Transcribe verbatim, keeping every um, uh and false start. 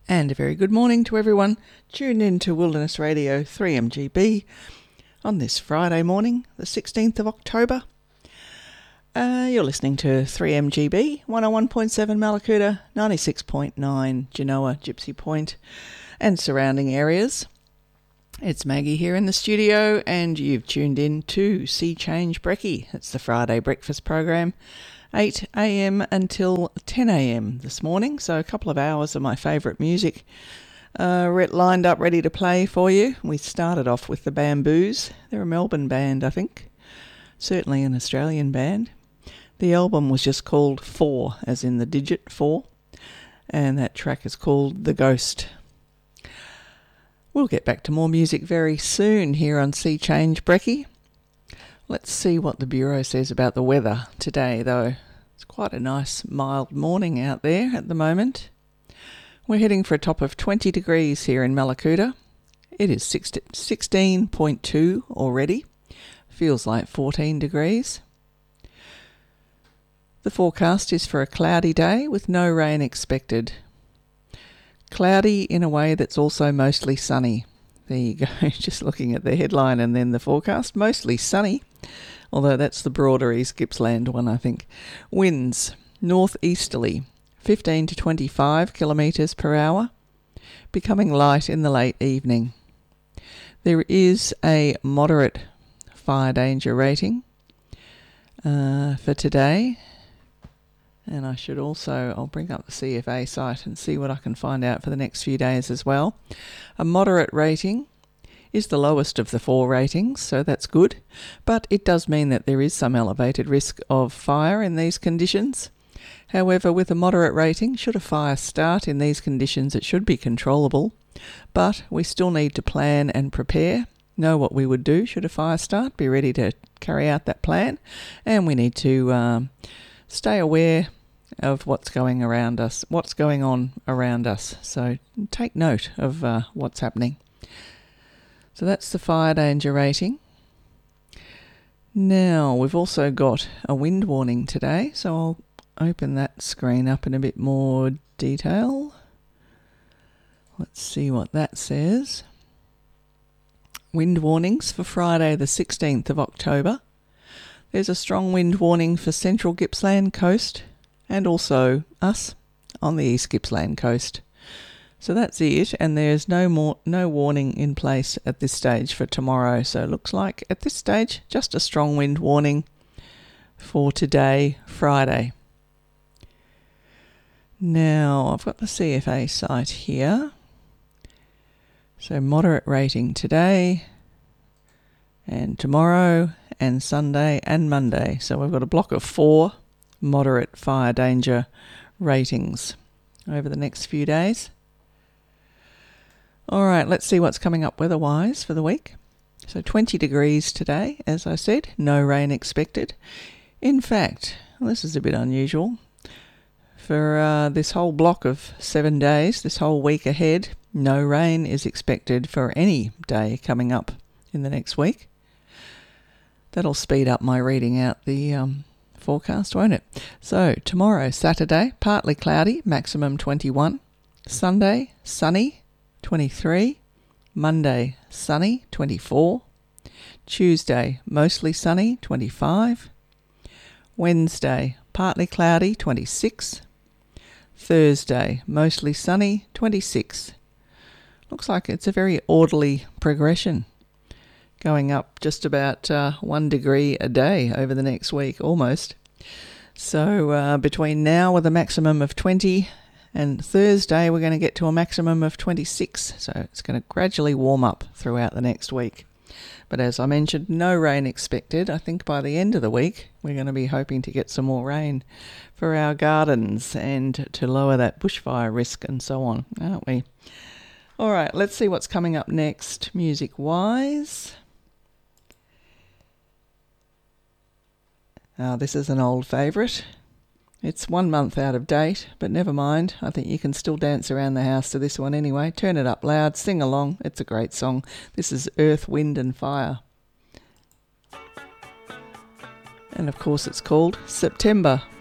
And a very good morning to everyone tuned in to Wilderness Radio three M G B on this Friday morning, the sixteenth of October. Uh, you're listening to three M G B, one oh one point seven Mallacoota, ninety-six point nine Genoa, Gypsy Point and surrounding areas. It's Maggie here in the studio and you've tuned in to Sea Change Brekkie. It's the Friday breakfast program. eight a.m. until ten a.m. this morning, so a couple of hours of my favourite music uh, lined up ready to play for you. We started off with the Bamboos. They're a Melbourne band, I think, certainly an Australian band. The album was just called Four, as in the digit four, and that track is called The Ghost. We'll get back to more music very soon here on Sea Change Brekkie. Let's see what the Bureau says about the weather today, though. It's quite a nice mild morning out there at the moment. We're heading for a top of twenty degrees here in Mallacoota. It is sixteen point two already. Feels like fourteen degrees. The forecast is for a cloudy day with no rain expected. Cloudy in a way that's also mostly sunny. There you go, just looking at the headline and then the forecast. Mostly sunny, although that's the broader East Gippsland one, I think. Winds, northeasterly, fifteen to twenty-five kilometres per hour, becoming light in the late evening. There is a moderate fire danger rating uh, for today. And I should also, I'll bring up the C F A site and see what I can find out for the next few days as well. A moderate rating is the lowest of the four ratings, so that's good. But it does mean that there is some elevated risk of fire in these conditions. However, with a moderate rating, should a fire start in these conditions, it should be controllable. But we still need to plan and prepare, know what we would do should a fire start, be ready to carry out that plan. And we need to um, stay aware of what's going around us, what's going on around us. So take note of uh, what's happening. So that's the fire danger rating. Now we've also got a wind warning today, so I'll open that screen up in a bit more detail. Let's see what that says. Wind warnings for Friday the sixteenth of October. There's a strong wind warning for central Gippsland coast and also us on the East Gippsland coast. So that's it, and there's no more no warning in place at this stage for tomorrow. So it looks like at this stage just a strong wind warning for today, Friday. Now I've got the C F A site here. So moderate rating today and tomorrow and Sunday and Monday. So we've got a block of four moderate fire danger ratings over the next few days. All right, let's see what's coming up weather-wise for the week. So twenty degrees today, as I said, no rain expected. In fact, this is a bit unusual. For uh, this whole block of seven days, this whole week ahead, no rain is expected for any day coming up in the next week. That'll speed up my reading out the um, forecast, won't it? So tomorrow, Saturday, partly cloudy, maximum twenty-one. Sunday, sunny, twenty-three. Monday, sunny, twenty-four. Tuesday, mostly sunny, twenty-five. Wednesday, partly cloudy, twenty-six. Thursday, mostly sunny, twenty-six. Looks like it's a very orderly progression, going up just about uh, one degree a day over the next week, almost. So uh, between now with a maximum of twenty and Thursday we're going to get to a maximum of twenty-six. So it's going to gradually warm up throughout the next week. But as I mentioned, no rain expected. I think by the end of the week we're going to be hoping to get some more rain for our gardens and to lower that bushfire risk and so on, aren't we? All right, let's see what's coming up next music-wise. Now, this is an old favourite. It's one month out of date, but never mind. I think you can still dance around the house to this one anyway. Turn it up loud, sing along. It's a great song. This is Earth, Wind and Fire. And of course it's called September.